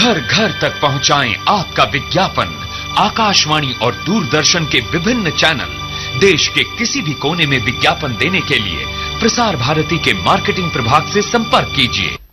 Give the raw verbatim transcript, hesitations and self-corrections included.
घर घर तक पहुंचाएं आपका विज्ञापन। आकाशवाणी और दूरदर्शन के विभिन्न चैनल, देश के किसी भी कोने में विज्ञापन देने के लिए प्रसार भारती के मार्केटिंग प्रभाग से संपर्क कीजिए।